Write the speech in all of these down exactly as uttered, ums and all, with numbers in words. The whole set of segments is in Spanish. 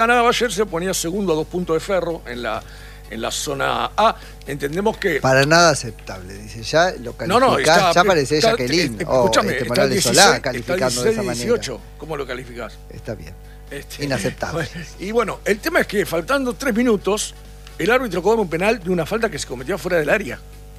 ganaba ayer se ponía segundo a dos puntos de Ferro en la, en la zona A. Entendemos que... Para nada aceptable, dice. Ya lo calificás, no, no, está, ya parece está, Jacqueline. Está, o escúchame, este está Morales Solá calificando de esa manera. dieciocho. ¿Cómo lo calificás? Está bien. Este, Inaceptable. Y bueno, el tema es que faltando tres minutos, el árbitro cobra un penal de una falta que se cometió fuera del área.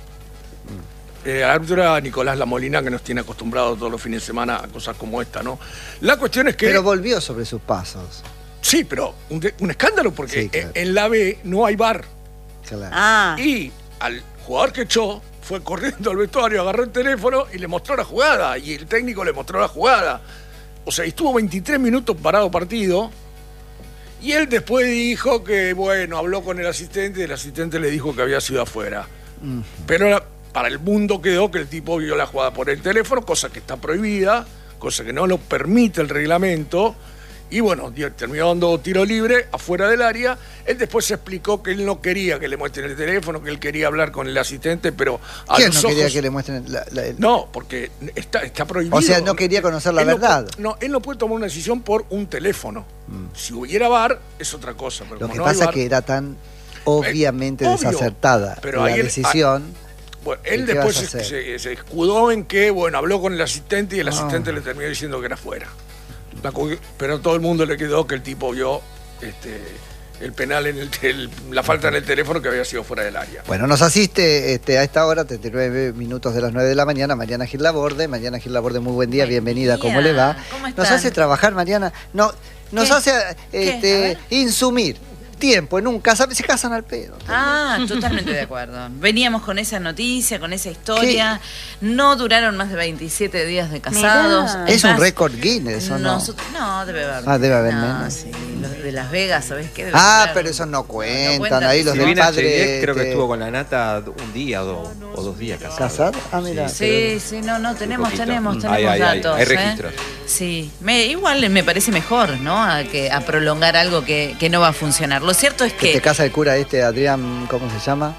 Mm. Eh, el árbitro era Nicolás Lamolina, que nos tiene acostumbrados todos los fines de semana a cosas como esta, ¿no? La cuestión es que... Pero volvió sobre sus pasos. Sí, pero un, de, un escándalo porque sí, claro. en, en la B no hay V A R. Claro. Ah. Y al jugador que echó fue corriendo al vestuario, agarró el teléfono y le mostró la jugada. Y el técnico le mostró la jugada. O sea, estuvo veintitrés minutos parado partido. Y él después dijo que, bueno, habló con el asistente y el asistente le dijo que había sido afuera. Uh-huh. Pero la, para el mundo quedó que el tipo vio la jugada por el teléfono, cosa que está prohibida, cosa que no lo permite el reglamento. Y bueno, terminó dando tiro libre afuera del área. Él después se explicó que él no quería que le muestren el teléfono, que él quería hablar con el asistente, pero a ¿Quién los no ojos... quería que le muestren la, la, el... No, porque está, está prohibido. O sea, no quería conocer la él verdad. No, no, él no puede tomar una decisión por un teléfono. Mm. Si hubiera V A R, es otra cosa. Pero Lo que no pasa es que era tan obviamente eh, obvio, desacertada pero la decisión... Él, bueno, él después se, se, se escudó en que, bueno, habló con el asistente y el asistente oh. le terminó diciendo que era fuera. La, pero todo el mundo le quedó que el tipo vio este, el penal, en el, el, la falta en el teléfono que había sido fuera del área. Bueno, nos asiste este, a esta hora, treinta y nueve minutos de las nueve de la mañana, Mariana Gil Laborde. Mariana Gil Laborde, muy buen día, buen bienvenida, día. ¿Cómo le va? ¿Cómo nos hace trabajar, Mariana, no, nos ¿Qué? hace este, insumir tiempo en un casamiento, se casan al pedo. Ah, totalmente de acuerdo. Veníamos con esa noticia, con esa historia. ¿Qué? No duraron más de veintisiete días de casados. Mirá. Es más, un récord Guinness, ¿o no? Nosotros, no, debe haber. Ah, debe haber no, menos. Sí, los de Las Vegas, ¿sabés qué? Debe ah, haber, pero esos no cuentan. No, no cuentan. Ahí los si del padre. Creo que este... estuvo con la nata un día o dos, o dos días casado. ¿Casado? Ah, mira. Sí, pero... sí, no, no, tenemos, tenemos, tenemos hay, hay, datos. Hay, hay registros. ¿eh? Sí, me, igual me parece mejor, ¿no? A, que, a prolongar algo que, que no va a funcionar. Lo cierto es que... que te casa el cura este, Adrián, ¿cómo se llama?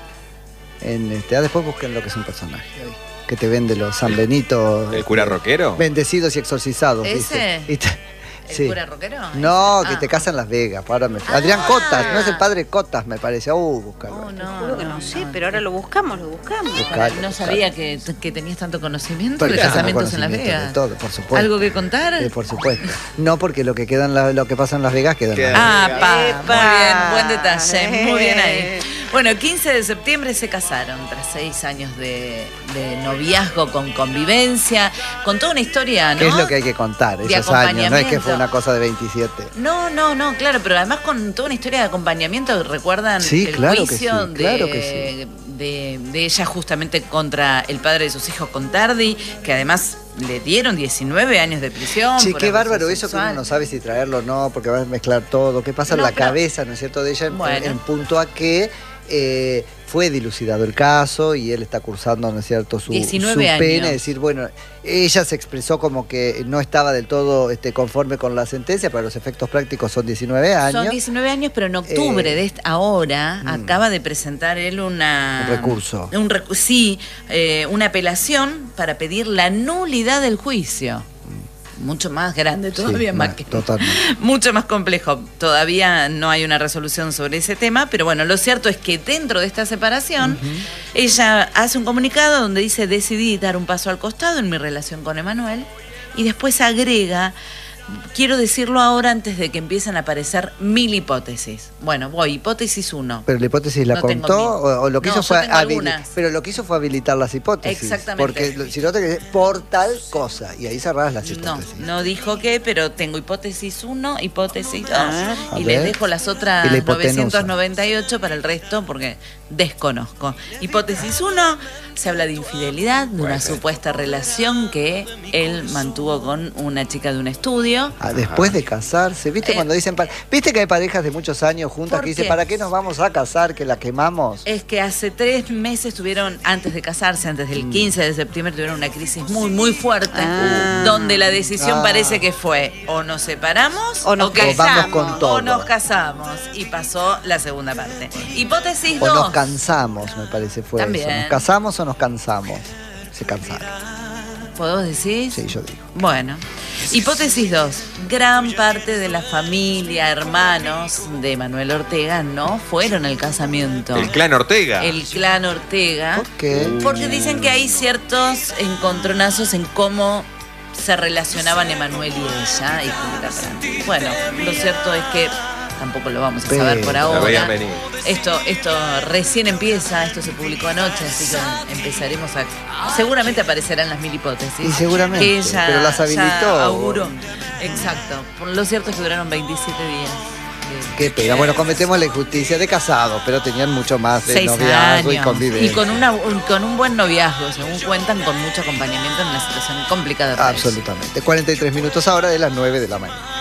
En este, ah, después busquen lo que es un personaje ahí, que te vende los San Benito. ¿El cura rockero? Bendecidos y exorcizados. ¿Ese? ¿Viste? ¿El sí. cura rockero? No, ah. que te casan en Las Vegas. Ahora me... ah. Adrián Cotas, no es el padre Cotas, me parece. Uh, búscalo. Oh, no, Juro que no, no sé, no, pero ahora lo buscamos, lo buscamos. Buscalo, no sabía que, que tenías tanto conocimiento pero de casamientos en Las Vegas. De todo, por supuesto. ¿Algo que contar? Sí, por supuesto. No, porque lo que queda en la, lo que pasa en Las Vegas queda en Las Vegas. Ah, pa, Epa. muy bien, buen detalle, muy bien ahí. Bueno, quince de septiembre se casaron, tras seis años de, de noviazgo con convivencia, con toda una historia, ¿no? ¿Qué es lo que hay que contar esos años? No es que fue una cosa de veintisiete. No, no, no, claro, pero además con toda una historia de acompañamiento, ¿recuerdan sí, el claro juicio que sí, de, claro que sí. de, de ella justamente contra el padre de sus hijos, Contardi, que además le dieron diecinueve años de prisión? Sí, por qué bárbaro eso sexual. Que uno no sabe si traerlo o no, porque va a mezclar todo. ¿Qué pasa no, en la pero... cabeza, no es cierto, de ella en, bueno. en punto a que eh, fue dilucidado el caso y él está cursando, ¿no es cierto?, su, su pena. Es decir, bueno, ella se expresó como que no estaba del todo este, conforme con la sentencia, pero los efectos prácticos son diecinueve años. Son diecinueve años, pero en octubre eh, de esta, ahora mm, acaba de presentar él una... Un recurso. Un recu sí, eh, una apelación para pedir la nulidad del juicio. Mucho más grande todavía, sí, más, más que totalmente. Mucho más complejo. Todavía no hay una resolución sobre ese tema, pero bueno, lo cierto es que dentro de esta separación, uh-huh. ella hace un comunicado donde dice: decidí dar un paso al costado en mi relación con Emanuel, y después agrega: quiero decirlo ahora antes de que empiecen a aparecer mil hipótesis. Bueno, voy, hipótesis uno. Pero la hipótesis la no contó o, o lo que no, hizo fue habilitar. Pero lo que hizo fue habilitar las hipótesis. Exactamente. Porque si no te quedas por tal cosa y ahí cerrás las hipótesis. No, no dijo qué, pero tengo hipótesis uno, hipótesis dos. Ah, y ver. les dejo las otras novecientos noventa y ocho para el resto porque desconozco. Hipótesis uno, se habla de infidelidad, de una supuesta relación que él mantuvo con una chica de un estudio. Ah, después de casarse, ¿viste eh, cuando dicen, viste que hay parejas de muchos años juntas que dicen, ¿para qué nos vamos a casar? Que la quemamos. Es que hace tres meses tuvieron, antes de casarse, antes del quince de septiembre, tuvieron una crisis muy, muy fuerte, ah, donde la decisión ah. parece que fue o nos separamos o nos o casamos, vamos con todo. O nos casamos, y pasó la segunda parte. Hipótesis o dos. O nos cansamos, me parece fue También. eso. ¿Nos casamos o nos cansamos? Se cansaron. ¿Podemos decir? Sí, yo digo. Bueno. Hipótesis dos. Gran parte de la familia, hermanos de Manuel Ortega no fueron al casamiento. ¿El clan Ortega? El clan Ortega. ¿Por qué? Porque dicen que hay ciertos encontronazos en cómo se relacionaban Emanuel y ella y Julieta Prandi. Bueno, lo cierto es que tampoco lo vamos a Pero, saber por ahora. La veían venir. Esto, esto recién empieza, esto se publicó anoche, así que empezaremos a... Seguramente aparecerán las mil hipótesis. Y seguramente, que ella pero las habilitó. ya auguró. Exacto. Lo cierto es que duraron veintisiete días. Qué pena. Bueno, cometemos la injusticia de casados, pero tenían mucho más de Seis noviazgo años. y convivencia. Y con, una, un, con un buen noviazgo, según cuentan, con mucho acompañamiento en una situación complicada para Absolutamente. cuarenta y tres minutos ahora de las nueve de la mañana.